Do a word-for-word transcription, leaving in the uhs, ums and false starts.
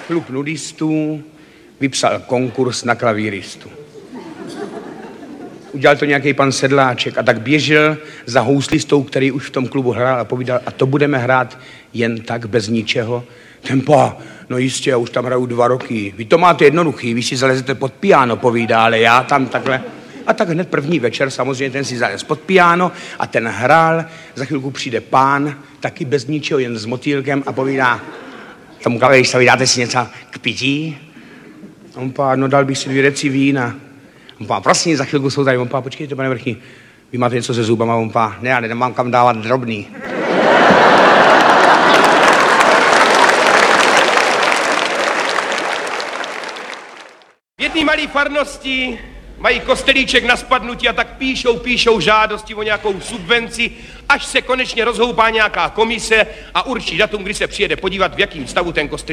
Klub nudistů vypsal konkurs na klavíristu. Udělal to nějaký pan Sedláček a tak běžel za houslistou, který už v tom klubu hrál a povídal, a to budeme hrát jen tak, bez ničeho. Tempa, no jistě, já už tam hraju dva roky. Vy to máte jednoduchý, vy si zalezete pod piano, povídá, ale já tam takhle. A tak hned první večer, samozřejmě ten si zalez pod piano a ten hrál, za chvilku přijde pán, taky bez ničeho, jen s motýlkem a povídá, tomu klaviristovi, dáte si něco k pití? On pá, no dal bych si dvě deci vína. On pá, prosím, za chvilku jsou tady. On pá, počkejte, pane Vrchní, vy máte něco se zubama? On pá, ne, já nemám kam dávat drobný. V jedné malé farnosti mají kostelíček na spadnutí a tak píšou, píšou žádosti o nějakou subvenci, až se konečně rozhoupá nějaká komise a určí datum, kdy se přijede podívat, v jakém stavu ten kostelíček